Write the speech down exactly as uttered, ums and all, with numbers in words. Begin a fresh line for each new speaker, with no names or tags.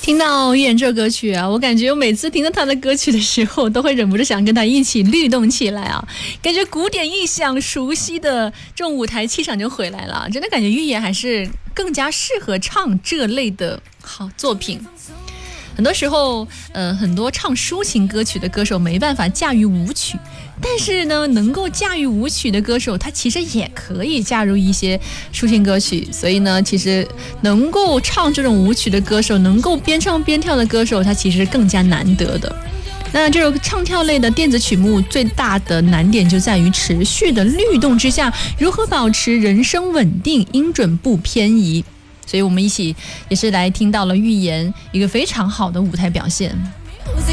听到预言这歌曲啊，我感觉我每次听到他的歌曲的时候，都会忍不住想跟他一起律动起来啊！感觉鼓点一响，熟悉的这种舞台气场就回来了。真的感觉预言还是更加适合唱这类的好作品。很多时候，呃，很多唱抒情歌曲的歌手没办法驾驭舞曲，但是呢，能够驾驭舞曲的歌手，他其实也可以加入一些抒情歌曲。所以呢，其实能够唱这种舞曲的歌手，能够边唱边跳的歌手，他其实更加难得的。那这种唱跳类的电子曲目最大的难点就在于持续的律动之下，如何保持人声稳定、音准不偏移。所以我们一起也是来听到了预言一个非常好的舞台表现。